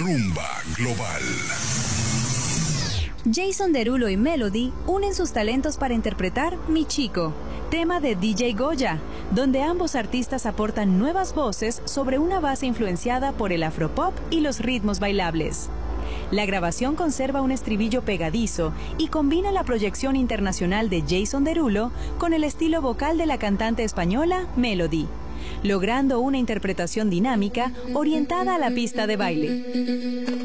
Rumba Global. Jason Derulo y Melody unen sus talentos para interpretar Mi Chico, tema de DJ Goya, donde ambos artistas aportan nuevas voces sobre una base influenciada por el afropop y los ritmos bailables. La grabación conserva un estribillo pegadizo y combina la proyección internacional de Jason Derulo con el estilo vocal de la cantante española Melody, logrando una interpretación dinámica orientada a la pista de baile.